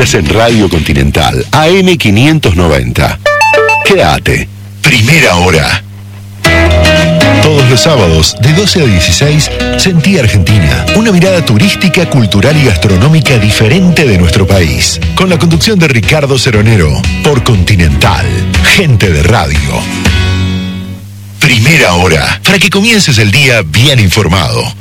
Estás en Radio Continental, AM 590. Quédate. Primera hora. Todos los sábados, de 12 a 16, Sentí Argentina. Una mirada turística, cultural y gastronómica diferente de nuestro país. Con la conducción de Ricardo Ceronero. Por Continental. Gente de radio. Primera hora. Para que comiences el día bien informado.